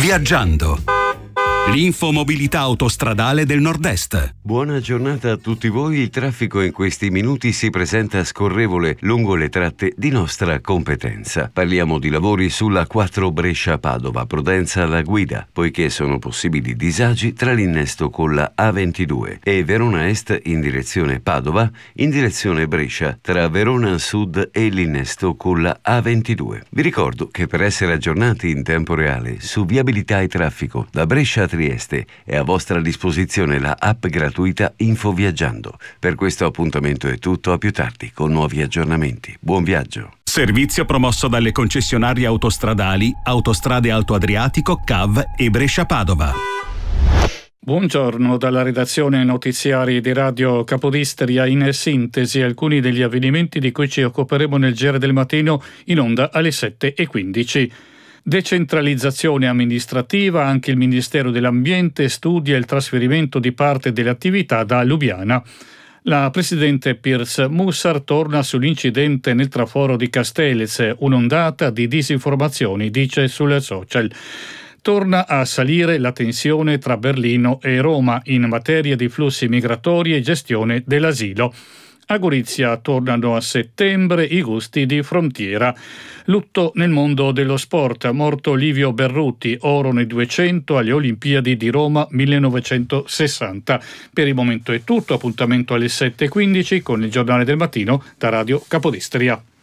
Viaggiando. L'infomobilità autostradale del Nord-Est. Buona giornata a tutti voi. Il traffico in questi minuti si presenta scorrevole lungo le tratte di nostra competenza. Parliamo di lavori sulla 4 Brescia-Padova, prudenza alla guida, poiché sono possibili disagi tra l'innesto con la A22 e Verona Est in direzione Padova, in direzione Brescia, tra Verona Sud e l'innesto con la A22. Vi ricordo che per essere aggiornati in tempo reale su viabilità e traffico da Brescia a Trieste è a vostra disposizione la app gratuita Info Viaggiando. Per questo appuntamento è tutto, a più tardi con nuovi aggiornamenti. Buon viaggio. Servizio promosso dalle concessionarie autostradali Autostrade Alto Adriatico, CAV e Brescia-Padova. Buongiorno dalla redazione notiziari di Radio Capodistria. In sintesi alcuni degli avvenimenti di cui ci occuperemo nel GR del mattino, in onda alle 7:15. Decentralizzazione amministrativa. Anche il Ministero dell'Ambiente studia il trasferimento di parte delle attività da Lubiana. La presidente Pirce Mussar torna sull'incidente nel traforo di Castellez, un'ondata di disinformazioni, dice sul social. Torna a salire la tensione tra Berlino e Roma in materia di flussi migratori e gestione dell'asilo. A Gorizia tornano a settembre i gusti di frontiera. Lutto nel mondo dello sport. Morto Livio Berruti, oro nei 200 alle Olimpiadi di Roma 1960. Per il momento è tutto. Appuntamento alle 7:15 con il giornale del mattino da Radio Capodistria.